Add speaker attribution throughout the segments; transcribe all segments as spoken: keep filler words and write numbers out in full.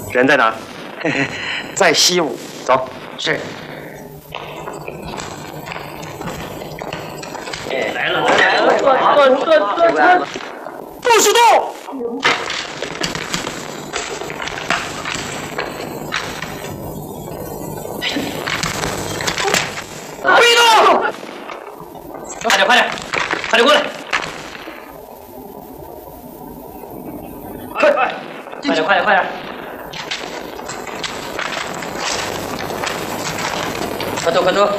Speaker 1: 人在哪儿？
Speaker 2: 在西屋。
Speaker 1: 走。
Speaker 2: 是。
Speaker 1: 来了来了，坐坐坐坐坐。
Speaker 2: 不许动！别动！
Speaker 1: 快点快点，快点过来！快快，快点快点快点！快走快走！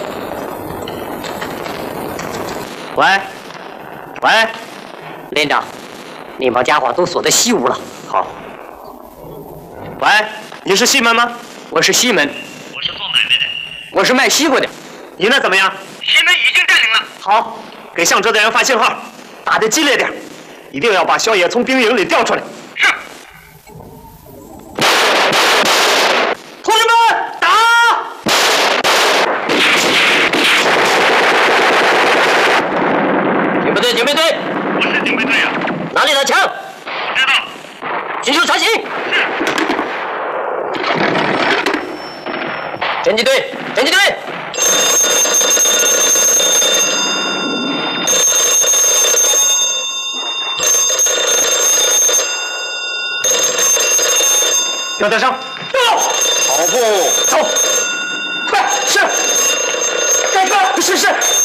Speaker 2: 喂，喂，连长，你把家伙都锁在西屋了。
Speaker 1: 好。喂，你是西门吗？
Speaker 2: 我是西门。
Speaker 3: 我是做买卖的。
Speaker 2: 我是卖西瓜的。
Speaker 1: 你那怎么样？
Speaker 3: 西门已经占领了。
Speaker 1: 好，给向哲的人发信号，打得激烈点，一定要把萧野从兵营里调出来。
Speaker 3: 是。
Speaker 1: 同志们，打！
Speaker 2: 警备队，警备队。
Speaker 3: 我是警备队啊。
Speaker 2: 哪里的枪？
Speaker 3: 知道。
Speaker 2: 寻求查行。
Speaker 3: 是。
Speaker 2: 侦缉队，侦缉队。
Speaker 1: 吊带上，动！跑步，走！快，是，该干，是是。